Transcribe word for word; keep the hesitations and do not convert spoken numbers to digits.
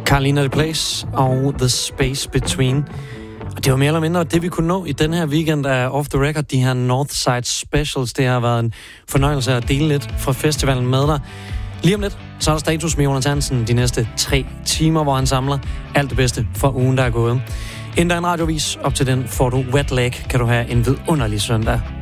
Carolina The Place og The Space Between. Og det var mere eller mindre det, vi kunne nå i den her weekend af Off The Record. De her Northside Specials, det har været en fornøjelse at dele lidt fra festivalen med dig. Lige om lidt, så er der status med Jonas Hansen de næste tre timer, hvor han samler alt det bedste fra ugen, der er gået. Inden der er en radiovis op til den, får du Wet Leg, kan du have en vidunderlig søndag.